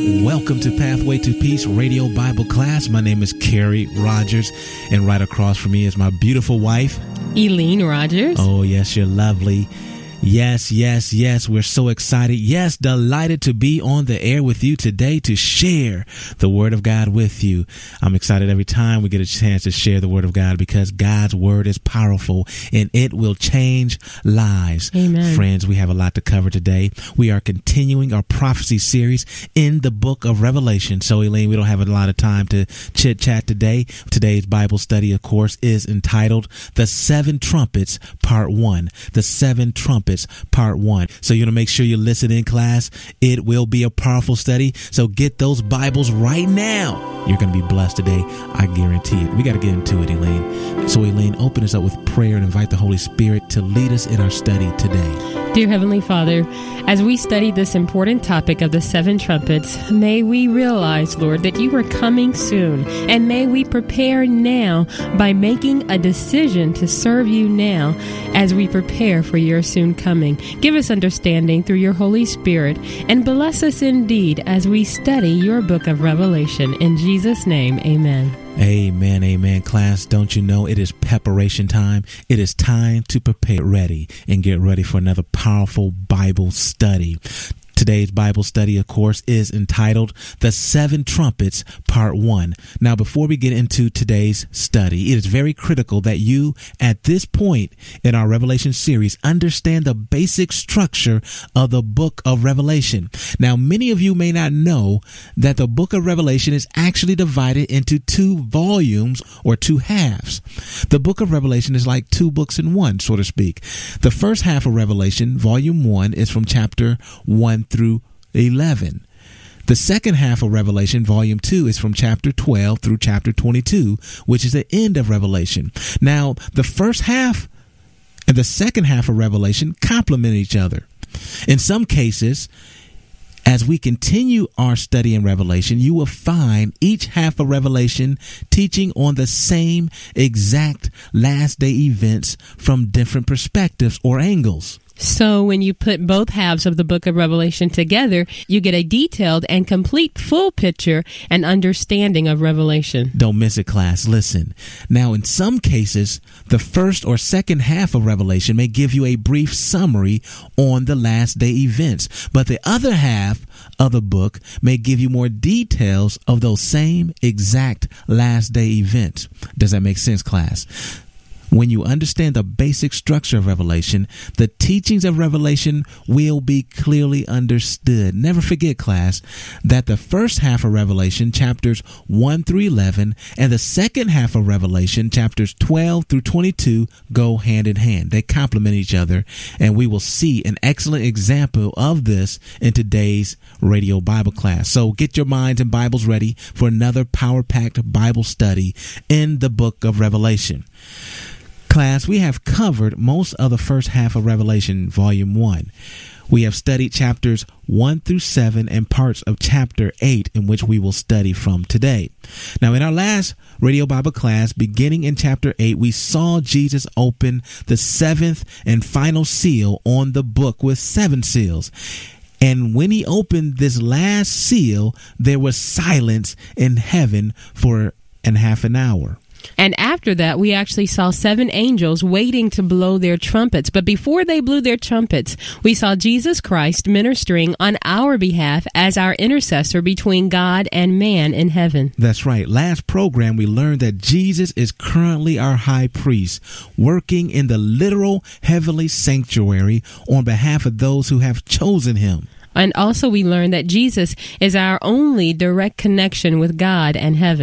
Welcome to Pathway to Peace Radio Bible Class. My name is Carrie Rogers, and right across from me is my beautiful wife, Eileen Rogers. Oh, yes, you're lovely. Yes, yes, yes. We're so excited. Yes, delighted to be on the air with you today to share the Word of God with you. I'm excited every time we get a chance to share the Word of God because God's Word is powerful and it will change lives. Amen. Friends, we have a lot to cover today. We are continuing our prophecy series in the book of Revelation. So, Elaine, we don't have a lot of time to chit-chat today. Today's Bible study, of course, is entitled The Seven Trumpets, Part 1. The Seven Trumpets, Part 1. So you want to make sure you listen in class. It will be a powerful study. So get those Bibles right now. You're going to be blessed today. I guarantee it. We got to get into it, Elaine. So, Elaine, open us up with prayer and invite the Holy Spirit to lead us in our study today. Dear Heavenly Father, as we study this important topic of the seven trumpets, may we realize, Lord, that you are coming soon. And may we prepare now by making a decision to serve you now as we prepare for your soon coming. Give us understanding through your Holy Spirit and bless us indeed as we study your book of Revelation. In Jesus' name, amen. Amen, amen. Class, don't you know it is preparation time? It is time to prepare ready and get ready for another powerful Bible study. Today's Bible study, of course, is entitled The Seven Trumpets, Part 1. Now, before we get into today's study, it is very critical that you, at this point in our Revelation series, understand the basic structure of the book of Revelation. Now, many of you may not know that the book of Revelation is actually divided into two volumes or two halves. The book of Revelation is like two books in one, so to speak. The first half of Revelation, volume 1, is from chapter 1 through 11. The second half of Revelation, volume 2, is from chapter 12 through chapter 22, which is the end of Revelation. Now, the first half and the second half of Revelation complement each other. In some cases, as we continue our study in Revelation, you will find each half of Revelation teaching on the same exact last day events from different perspectives or angles. So when you put both halves of the book of Revelation together, you get a detailed and complete full picture and understanding of Revelation. Don't miss it, class. Listen. Now, in some cases, the first or second half of Revelation may give you a brief summary on the last day events, but the other half of the book may give you more details of those same exact last day events. Does that make sense, class? When you understand the basic structure of Revelation, the teachings of Revelation will be clearly understood. Never forget, class, that the first half of Revelation, chapters 1 through 11, and the second half of Revelation, chapters 12 through 22, go hand in hand. They complement each other, and we will see an excellent example of this in today's radio Bible class. So get your minds and Bibles ready for another power-packed Bible study in the book of Revelation. Class, we have covered most of the first half of Revelation, Volume 1. We have studied chapters 1 through 7 and parts of chapter 8, in which we will study from today. Now, in our last radio Bible class, beginning in chapter 8, we saw Jesus open the seventh and final seal on the book with 7 seals. And when he opened this last seal, there was silence in heaven for half an hour. And after that, we actually saw 7 angels waiting to blow their trumpets. But before they blew their trumpets, we saw Jesus Christ ministering on our behalf as our intercessor between God and man in heaven. That's right. Last program, we learned that Jesus is currently our high priest, working in the literal heavenly sanctuary on behalf of those who have chosen him. And also we learned that Jesus is our only direct connection with God and heaven.